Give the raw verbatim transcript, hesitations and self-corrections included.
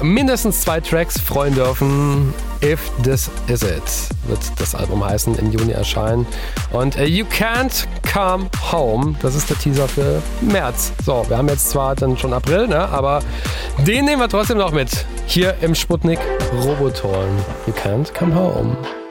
mindestens zwei Tracks freuen dürfen. If This Is It wird das Album heißen, im Juni erscheinen. Und uh, You Can't Come Home, das ist der Teaser für März. So, wir haben jetzt zwar dann schon April, ne, aber den nehmen wir trotzdem noch mit. Hier im Sputnik Roboton. You Can't Come Home.